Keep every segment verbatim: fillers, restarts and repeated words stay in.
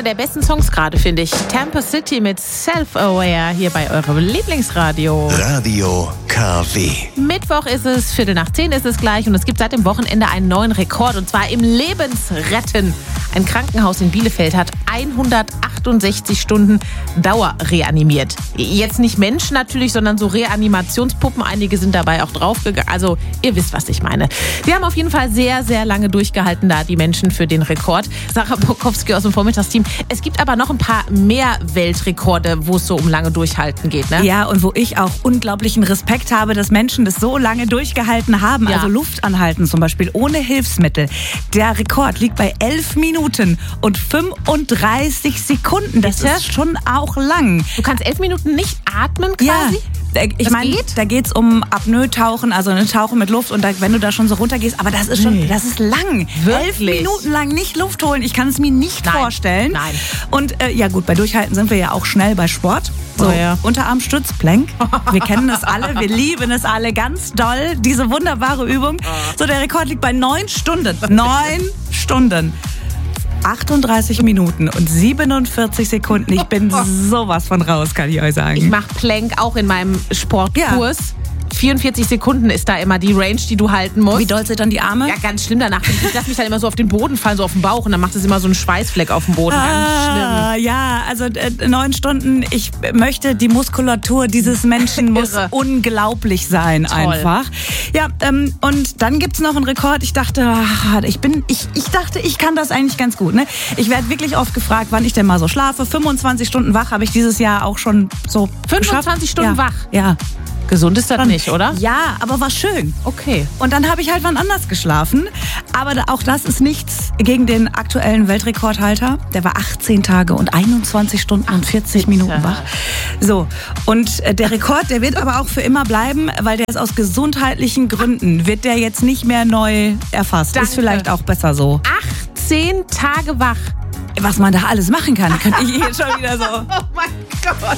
einer der besten Songs gerade, finde ich. Tampa City mit Self-Aware hier bei eurem Lieblingsradio. Radio K W. Mittwoch ist es, Viertel nach zehn ist es gleich und es gibt seit dem Wochenende einen neuen Rekord und zwar im Lebensretten. Ein Krankenhaus in Bielefeld hat hundertachtundsechzig Stunden dauerreanimiert. Jetzt nicht Menschen natürlich, sondern so Reanimationspuppen. Einige sind dabei auch draufgegangen. Also ihr wisst, was ich meine. Sie haben auf jeden Fall sehr, sehr lange durchgehalten da, die Menschen für den Rekord. Sarah Bukowski aus dem Vormittagsteam. Es gibt aber noch ein paar mehr Weltrekorde, wo es so um lange Durchhalten geht, ne? Ja, und wo ich auch unglaublichen Respekt habe, dass Menschen das so lange durchgehalten haben. Ja. Also Luft anhalten zum Beispiel ohne Hilfsmittel. Der Rekord liegt bei elf Minuten und fünfunddreißig Sekunden. Das Bitte? ist schon auch lang. Du kannst elf Minuten nicht atmen quasi? Ja. Ich Das meine, geht? da geht's um Apnoe-Tauchen, also ein Tauchen mit Luft und da, wenn du da schon so runtergehst, aber das ist schon, Nee. das ist lang. Wirklich? Elf Minuten lang nicht Luft holen, ich kann es mir nicht Nein. vorstellen. Nein. Und äh, ja gut, bei Durchhalten sind wir ja auch schnell bei Sport. So, Oh ja. Unterarmstütz, Plank. Wir kennen es alle, wir lieben es alle ganz doll, diese wunderbare Übung. So, der Rekord liegt bei neun Stunden. Neun Stunden. achtunddreißig Minuten und siebenundvierzig Sekunden. Ich bin sowas von raus, kann ich euch sagen. Ich mache Plank auch in meinem Sportkurs. vierundvierzig Sekunden ist da immer die Range, die du halten musst. Wie doll sind dann die Arme? Ja, ganz schlimm danach. Ich lasse mich dann immer so auf den Boden fallen, so auf den Bauch und dann macht es immer so einen Schweißfleck auf dem Boden. Ganz Ah, ja, also äh, neun Stunden. Ich möchte, die Muskulatur dieses Menschen muss Irre. unglaublich sein. Toll. Einfach. Ja, ähm, und dann gibt's noch einen Rekord. Ich dachte, ach, ich bin, ich, ich dachte, ich kann das eigentlich ganz gut. Ne? Ich werde wirklich oft gefragt, wann ich denn mal so schlafe. fünfundzwanzig Stunden wach habe ich dieses Jahr auch schon so fünfundzwanzig geschafft. Stunden ja. wach? Ja. Gesund ist das nicht, oder? Ja, aber war schön. Okay. Und dann habe ich halt wann anders geschlafen. Aber da- auch das ist nichts gegen den aktuellen Weltrekordhalter. Der war achtzehn Tage und einundzwanzig Stunden und vierzig Minuten wach. So, und äh, der Rekord, der wird aber auch für immer bleiben, weil der ist aus gesundheitlichen Gründen, wird der jetzt nicht mehr neu erfasst. Danke. Ist vielleicht auch besser so. achtzehn Tage wach. Was man da alles machen kann, könnte ich jetzt schon wieder so. Oh mein Gott.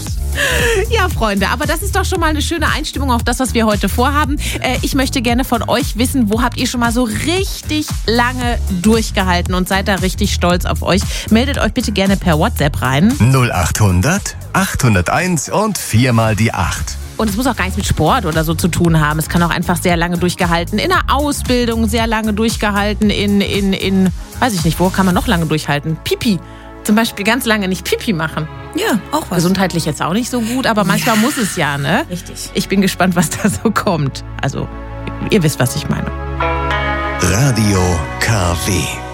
Ja, Freunde, aber das ist doch schon mal eine schöne Einstimmung auf das, was wir heute vorhaben. Äh, ich möchte gerne von euch wissen, wo habt ihr schon mal so richtig lange durchgehalten und seid da richtig stolz auf euch? Meldet euch bitte gerne per WhatsApp rein. null achthundert, achthunderteins und viermal die acht. Und es muss auch gar nichts mit Sport oder so zu tun haben. Es kann auch einfach sehr lange durchgehalten. In der Ausbildung sehr lange durchgehalten. In, in, in, weiß ich nicht, wo kann man noch lange durchhalten? Pipi. Zum Beispiel ganz lange nicht Pipi machen. Ja, auch was. Gesundheitlich jetzt auch nicht so gut, aber manchmal muss es ja, ne? Richtig. Ich bin gespannt, was da so kommt. Also, ihr wisst, was ich meine. Radio K W.